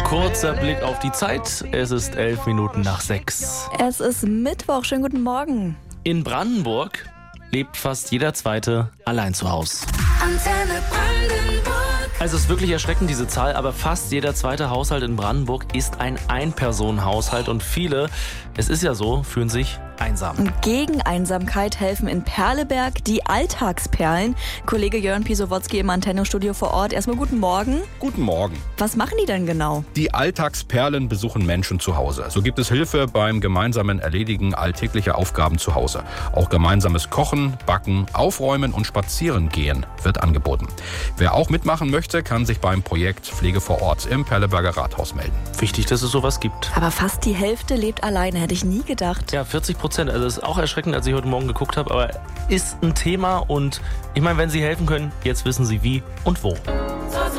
Kurzer Blick auf die Zeit. Es ist 11 Minuten nach 6. Es ist Mittwoch. Schönen guten Morgen. In Brandenburg lebt fast jeder Zweite allein zu Hause. Antenne Brandenburg. Also es ist wirklich erschreckend, diese Zahl, aber fast jeder zweite Haushalt in Brandenburg ist ein Ein-Personen-Haushalt und viele, es ist ja so, fühlen sich einsam. Und gegen Einsamkeit helfen in Perleberg die Alltagsperlen. Kollege Jörn Pisowotzki im Antenne-Studio vor Ort. Erstmal guten Morgen. Guten Morgen. Was machen die denn genau? Die Alltagsperlen besuchen Menschen zu Hause. So gibt es Hilfe beim gemeinsamen Erledigen alltäglicher Aufgaben zu Hause. Auch gemeinsames Kochen, Backen, Aufräumen und Spazierengehen wird angeboten. Wer auch mitmachen möchte, kann sich beim Projekt Pflege vor Ort im Perleberger Rathaus melden. Wichtig, dass es sowas gibt. Aber fast die Hälfte lebt alleine, hätte ich nie gedacht. Ja, 40%. Also das ist auch erschreckend, als ich heute Morgen geguckt habe, aber ist ein Thema und ich meine, wenn Sie helfen können, jetzt wissen Sie wie und wo.